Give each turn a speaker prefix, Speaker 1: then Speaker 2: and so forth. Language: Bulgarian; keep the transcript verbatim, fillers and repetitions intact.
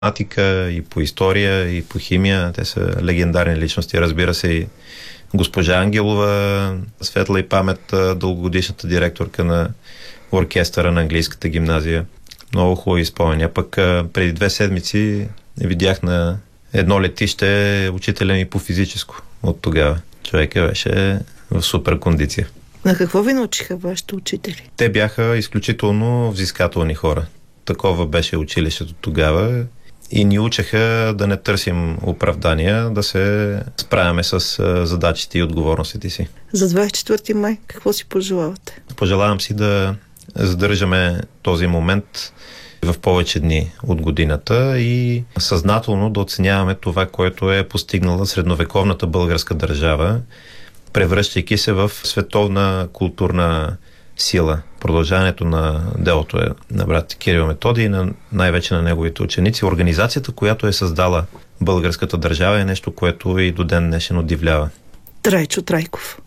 Speaker 1: математика, и по история, и по химия. Те са легендарни личности, разбира се, и госпожа Ангелова, светла и памет, дългогодишната директорка на оркестъра на английската гимназия. Много хубави спомени. Пък преди две седмици видях на едно летище учителя ми по физическо. От тогава човека беше в супер кондиция.
Speaker 2: На какво ви научиха вашите учители?
Speaker 1: Те бяха изключително взискателни хора. Такова беше училището тогава и ни учеха да не търсим оправдания, да се справяме с задачите и отговорностите си.
Speaker 2: За двадесет и четвърти май какво си пожелавате?
Speaker 1: Пожелавам си да задържаме този момент в повече дни от годината и съзнателно да оценяваме това, което е постигнала средновековната българска държава, превръщайки се в световна културна сила. Продължаването на делото е на брат Кирил Методий и на, най-вече на неговите ученици. Организацията, която е създала българската държава, е нещо, което и до ден днешен удивлява.
Speaker 2: Трайчо Трайков.